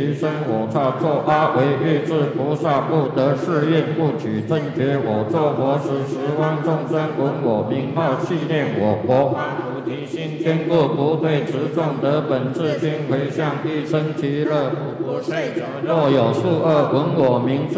提升我刹作阿惟欲智菩萨不得誓愿，不取正觉。我作佛时，十方众生闻我名号，系念我佛法菩提心，坚固不退，持众得本自心回向，一生其乐，不睡者。若有数恶闻我名